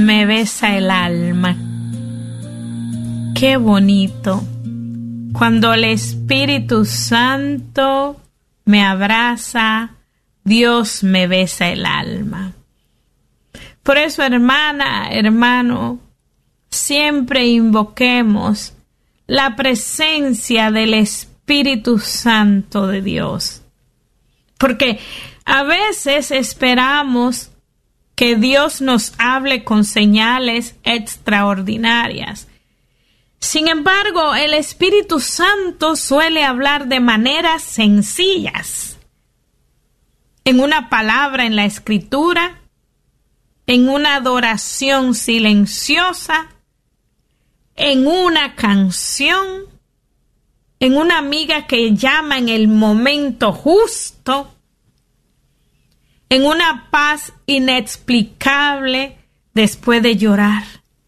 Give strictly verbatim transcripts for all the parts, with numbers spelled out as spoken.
me besa el alma. Qué bonito cuando el Espíritu Santo me abraza, Dios me besa el alma. Por eso, hermana, hermano, siempre invoquemos la presencia del Espíritu Santo de Dios. Porque a veces esperamos que Dios nos hable con señales extraordinarias. Sin embargo, el Espíritu Santo suele hablar de maneras sencillas. En una palabra en la Escritura, en una adoración silenciosa, en una canción, en una amiga que llama en el momento justo, en una paz inexplicable después de llorar.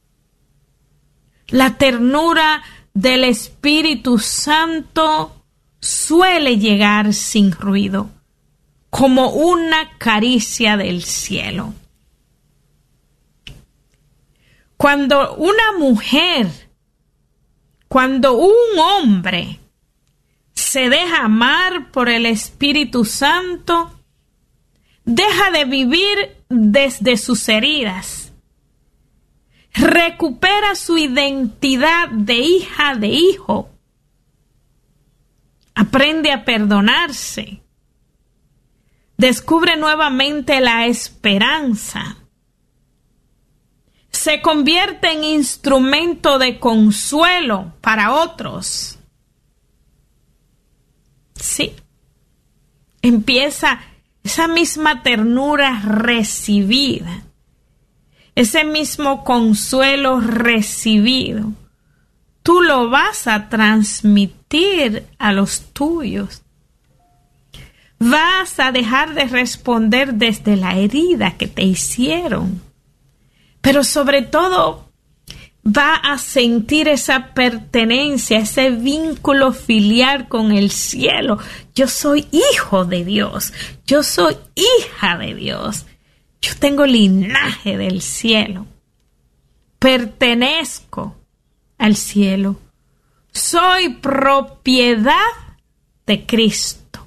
La ternura del Espíritu Santo suele llegar sin ruido, como una caricia del cielo. Cuando una mujer, cuando un hombre se deja amar por el Espíritu Santo, deja de vivir desde sus heridas, recupera su identidad de hija, de hijo, aprende a perdonarse, descubre nuevamente la esperanza, se convierte en instrumento de consuelo para otros. Sí, empieza esa misma ternura recibida, ese mismo consuelo recibido, tú lo vas a transmitir a los tuyos. Vas a dejar de responder desde la herida que te hicieron, pero sobre todo va a sentir esa pertenencia, ese vínculo filial con el cielo. Yo soy hijo de Dios, yo soy hija de Dios, yo tengo linaje del cielo, pertenezco al cielo, soy propiedad de Cristo.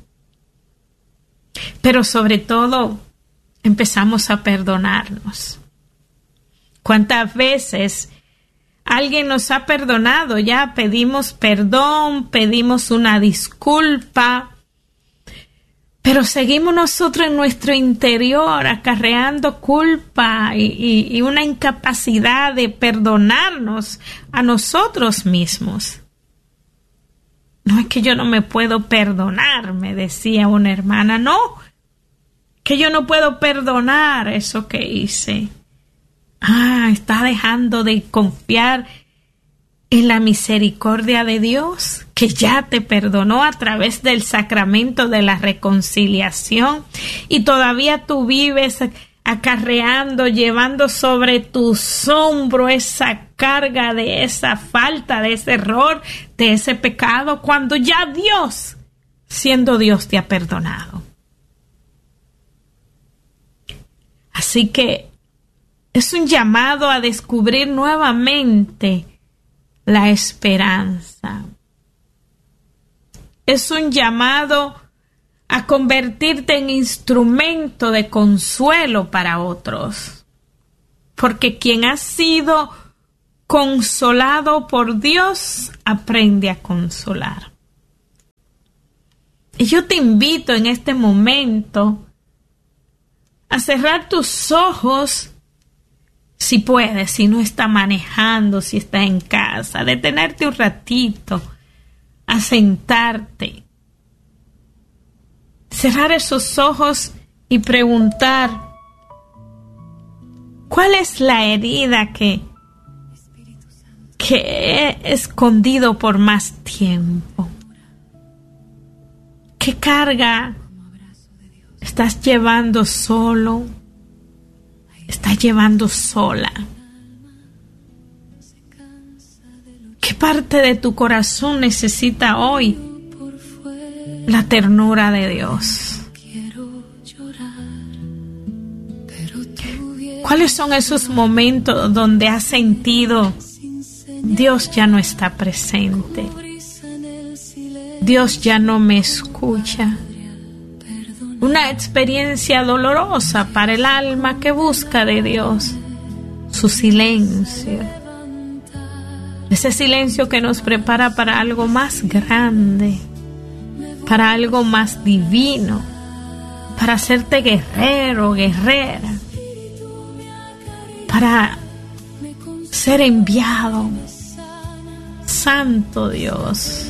Pero sobre todo empezamos a perdonarnos. ¿Cuántas veces alguien nos ha perdonado? Ya pedimos perdón, pedimos una disculpa, pero seguimos nosotros en nuestro interior acarreando culpa y, y, y una incapacidad de perdonarnos a nosotros mismos. No es que yo no me puedo perdonar, me decía una hermana, no, que yo no puedo perdonar eso que hice. Ah, está dejando de confiar en la misericordia de Dios, que ya te perdonó a través del sacramento de la reconciliación, y todavía tú vives acarreando, llevando sobre tus hombros esa carga de esa falta, de ese error, de ese pecado, cuando ya Dios, siendo Dios, te ha perdonado. Así que es un llamado a descubrir nuevamente la esperanza. Es un llamado a convertirte en instrumento de consuelo para otros. Porque quien ha sido consolado por Dios aprende a consolar. Y yo te invito en este momento a cerrar tus ojos, si puedes, si no estás manejando, si estás en casa, detenerte un ratito, a sentarte, cerrar esos ojos y preguntar, ¿cuál es la herida que, que he escondido por más tiempo? ¿Qué carga estás llevando solo? ¿Estás llevando sola? ¿Qué parte de tu corazón necesita hoy la ternura de Dios? ¿Cuáles son esos momentos donde has sentido Dios ya no está presente? Dios ya no me escucha. Una experiencia dolorosa para el alma que busca de Dios. Su silencio. Ese silencio que nos prepara para algo más grande, para algo más divino, para hacerte guerrero, guerrera, para ser enviado. Santo Dios.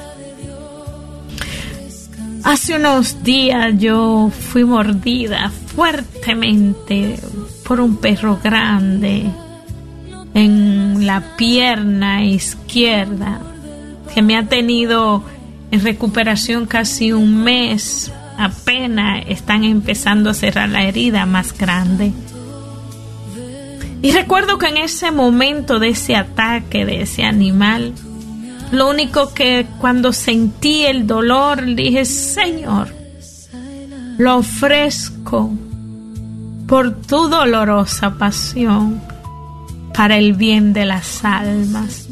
Hace unos días yo fui mordida fuertemente por un perro grande en la pierna izquierda, que me ha tenido en recuperación casi un mes. Apenas están empezando a cerrar la herida más grande. Y recuerdo que en ese momento de ese ataque de ese animal, lo único que cuando sentí el dolor, dije: Señor, lo ofrezco por tu dolorosa pasión para el bien de las almas.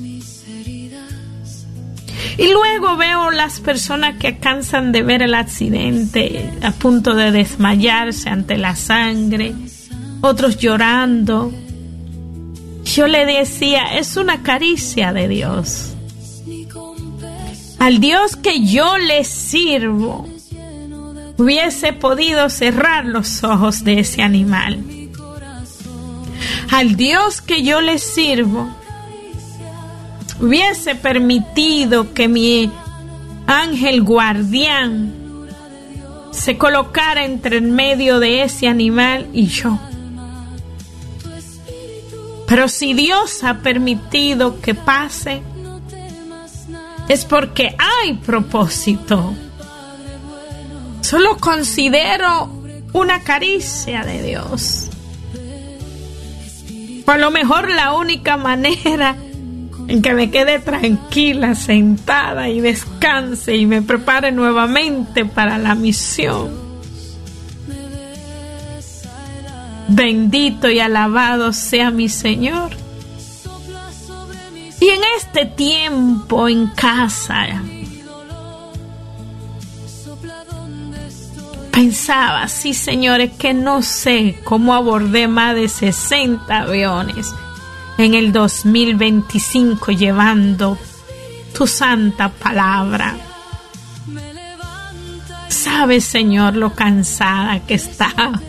Y luego veo las personas que cansan de ver el accidente, a punto de desmayarse ante la sangre, otros llorando. Yo le decía: es una caricia de Dios. Al Dios que yo le sirvo, hubiese podido cerrar los ojos de ese animal. Al Dios que yo le sirvo, hubiese permitido que mi ángel guardián se colocara entre el medio de ese animal y yo. Pero si Dios ha permitido que pase, es porque hay propósito. Solo considero una caricia de Dios. O a lo mejor la única manera en que me quede tranquila, sentada y descanse y me prepare nuevamente para la misión. Bendito y alabado sea mi Señor. Y en este tiempo en casa, pensaba: sí, señores, que no sé cómo abordé más de sesenta aviones en el dos mil veinticinco llevando tu santa palabra. Sabes, Señor, lo cansada que estaba.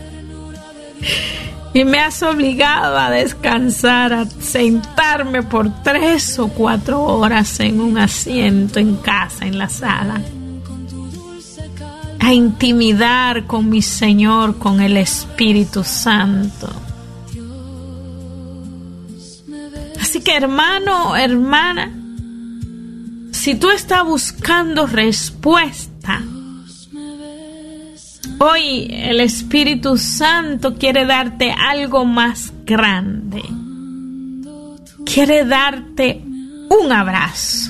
Y me has obligado a descansar, a sentarme por tres o cuatro horas en un asiento en casa, en la sala, a intimidar con mi Señor, con el Espíritu Santo. Así que, hermano, hermana, si tú estás buscando respuesta, hoy el Espíritu Santo quiere darte algo más grande. Quiere darte un abrazo.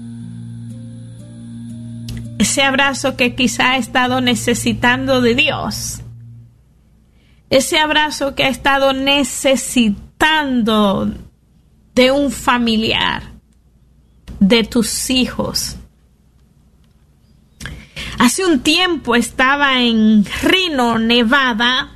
Ese abrazo que quizá ha estado necesitando de Dios. Ese abrazo que ha estado necesitando de un familiar, de tus hijos. Hace un tiempo estaba en Reno, Nevada,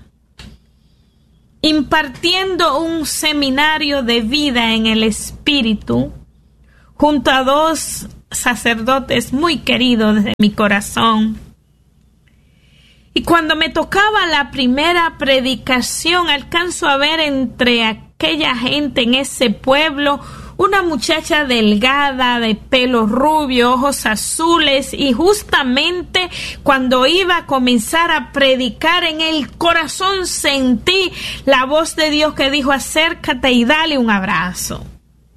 impartiendo un seminario de vida en el Espíritu junto a dos sacerdotes muy queridos de mi corazón. Y cuando me tocaba la primera predicación, alcanzo a ver entre aquella gente en ese pueblo una muchacha delgada, de pelo rubio, ojos azules, y justamente cuando iba a comenzar a predicar, en el corazón sentí la voz de Dios que dijo: acércate y dale un abrazo.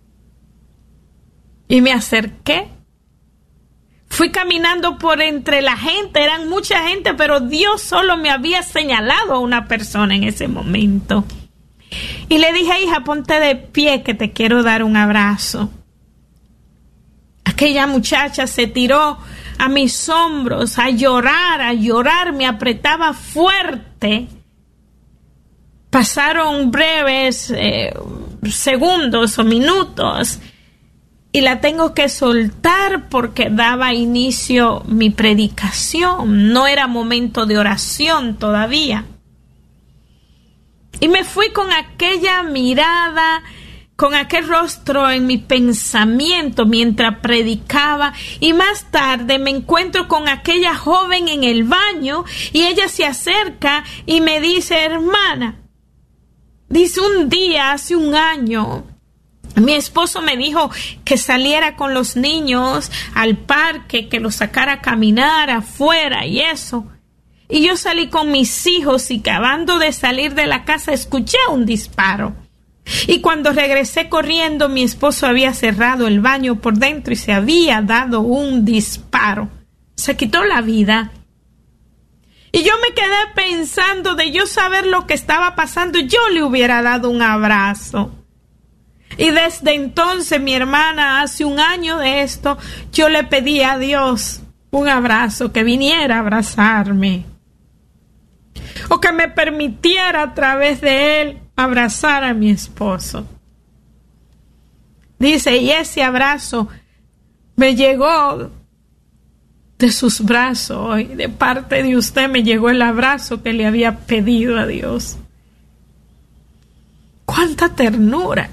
Y me acerqué. Fui caminando por entre la gente, eran mucha gente, pero Dios solo me había señalado a una persona en ese momento. Y le dije: hija, ponte de pie que te quiero dar un abrazo. Aquella muchacha se tiró a mis hombros a llorar, a llorar, me apretaba fuerte. Pasaron breves eh, segundos o minutos y la tengo que soltar porque daba inicio mi predicación. No era momento de oración todavía. Y me fui con aquella mirada, con aquel rostro en mi pensamiento mientras predicaba, y más tarde me encuentro con aquella joven en el baño y ella se acerca y me dice: hermana, dice, un día, hace un año, mi esposo me dijo que saliera con los niños al parque, que los sacara a caminar afuera y eso. Y yo salí con mis hijos y acabando de salir de la casa escuché un disparo. Y cuando regresé corriendo, mi esposo había cerrado el baño por dentro y se había dado un disparo. Se quitó la vida. Y yo me quedé pensando, de yo saber lo que estaba pasando, yo le hubiera dado un abrazo. Y desde entonces, mi hermana, hace un año de esto, yo le pedí a Dios un abrazo, que viniera a abrazarme. O que me permitiera a través de él abrazar a mi esposo. Dice, y ese abrazo me llegó de sus brazos hoy. De parte de usted me llegó el abrazo que le había pedido a Dios. ¡Cuánta ternura!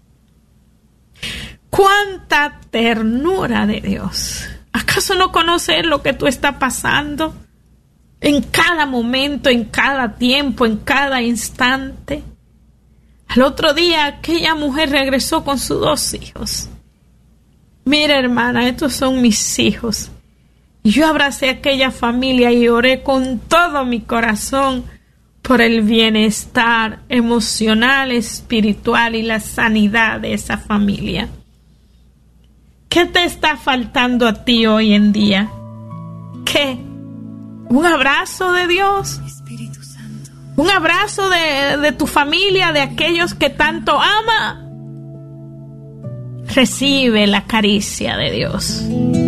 ¡Cuánta ternura de Dios! ¿Acaso no conoces lo que tú estás pasando? En cada momento, en cada tiempo, en cada instante. Al otro día, aquella mujer regresó con sus dos hijos. Mira, hermana, estos son mis hijos. Y yo abracé a aquella familia y oré con todo mi corazón por el bienestar emocional, espiritual y la sanidad de esa familia. ¿Qué te está faltando a ti hoy en día? ¿Qué? ¿Un abrazo de Dios? Espíritu Santo. ¿Un abrazo de, de tu familia, de aquellos que tanto ama? Recibe la caricia de Dios.